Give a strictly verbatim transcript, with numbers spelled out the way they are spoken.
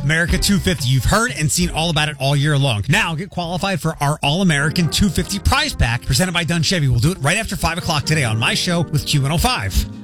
America two fifty. You've heard and seen all about it all year long. Now get qualified for our All-American two fifty prize pack presented by Dunn Chevy. We'll do it right after five o'clock today on my show with Q one oh five.